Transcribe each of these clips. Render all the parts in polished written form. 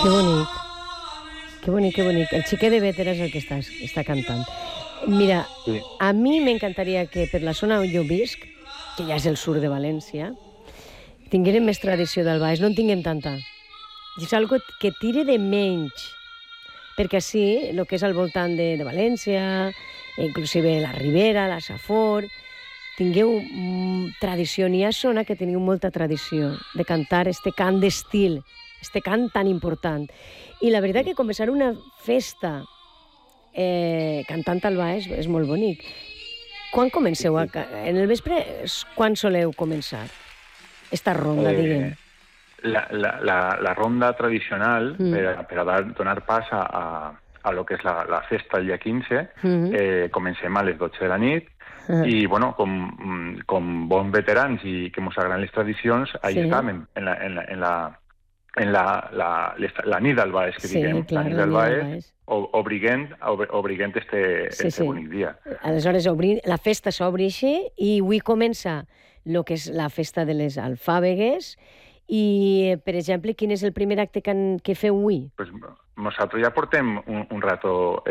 Que bonic, que bonic, que bonic. El xiquet de Bétera és el que està cantant. Mira, Sí. a mi m'encantaria que per la zona on jo visc, que ja és el sud de València, tinguérem més tradició del baix, no en tinguem tanta. I és algo que tire de menys, perquè així, el que és al voltant de València, inclusive la Ribera, la Safor, tingueu tradició. N'hi ha zona que teniu molta tradició de cantar este cant d'estil, este cant tan important. I la veritat que començar una festa cantant al baix és molt bonic. Quan comenceu? En el vespre, quan soleu començar? Esta ronda, diguem. La ronda tradicional, per a donar pas a lo que és la festa el dia 15, comencem a les 12 de la nit, i, bueno, com bons veterans i que ens agraden les tradicions, ahí estàvem, en la nit del baix, que diguem, la nit del baix, obriguent este bonic dia. Aleshores, la festa s'obri així i avui comença el que és la festa de les alfàbegues. I, per exemple, quin és el primer acte que feu avui? Pues nosaltres ja portem un rato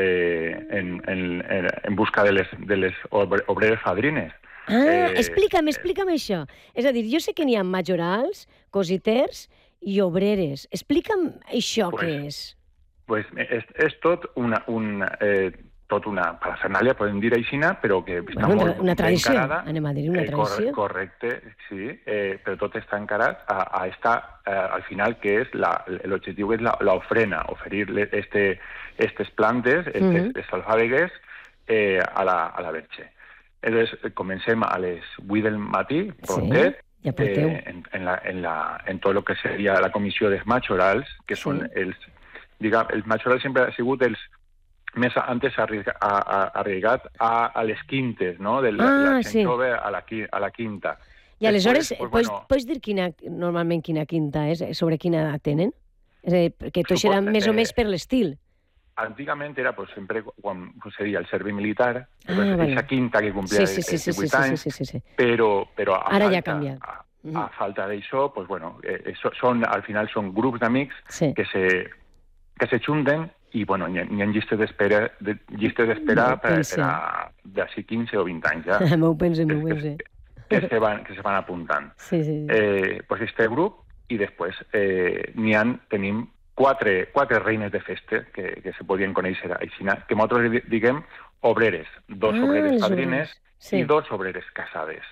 en busca de les obreres fadrines. Explica'm això. És a dir, jo sé que n'hi ha majorals, cositers i obreres. Explica'm això què és. Pues és tot una parafernàlia, podem dir així, però que està molt una tradició, encarada. Anem a dir una tradició. Correcte, sí, però tot està encarat a estar, al final, que és l'objectiu és l'ofrena, oferir aquestes plantes, aquestes alfàbegues, a la Verge. Llavors, comencem a les 8 del matí, prontet, ja porteu. En tot el que seria la comissió dels majorals, que són els majorals sempre ha sigut els més antes arribat a les quintes, no? De la gent jove a la quinta. I aleshores, pots dir normalment quina quinta és? Sobre quina edat tenen? És a dir, perquè tot serà més o més per l'estil. Antigament era, sempre, quan seria el servei militar, aquesta quinta que complia 18 anys, però ara ja ha canviat. A falta d'això, al final són grups d'amics que se junten i hi ha llistes d'espera per a d'ací 15 o 20 anys ja. M'ho pense. Que se van apuntant. Este grup, i després tenim quatre reines de festa que se podien conèixer així, que nosaltres diguem obreres, dos obreres padrines i dos obreres casades.